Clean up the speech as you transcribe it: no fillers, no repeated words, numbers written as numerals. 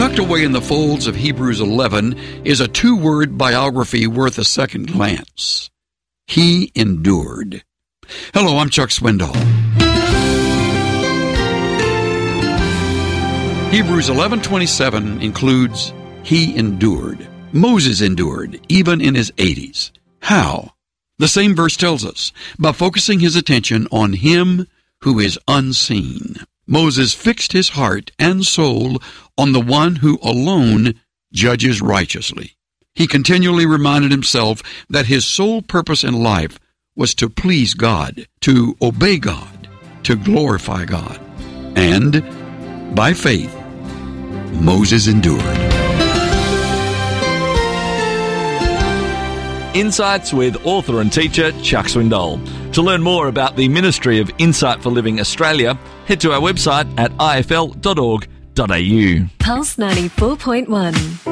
Tucked away in the folds of Hebrews 11 is a two-word biography worth a second glance. He endured. Hello, I'm Chuck Swindoll. Hebrews 11:27 includes, he endured. Moses endured, even in his 80s. How? The same verse tells us, by focusing his attention on him who is unseen. Moses fixed his heart and soul on the one who alone judges righteously. He continually reminded himself that his sole purpose in life was to please God, to obey God, to glorify God. And by faith, Moses endured. Insights with author and teacher Chuck Swindoll. To learn more about the Ministry of Insight for Living Australia, head to our website at ifl.org.au. Pulse 94.1.